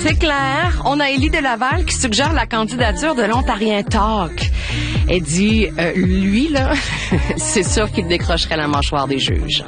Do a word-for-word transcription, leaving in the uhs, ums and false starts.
C'est clair. On a Élie de Laval qui suggère la candidature de l'Ontarien Talk. Elle dit, euh, lui, là, c'est sûr qu'il décrocherait la mâchoire des juges.